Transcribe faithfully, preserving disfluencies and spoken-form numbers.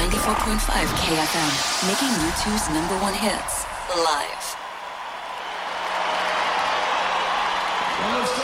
ninety-four point five K F M, making U two's number one hits live. Well, let's go.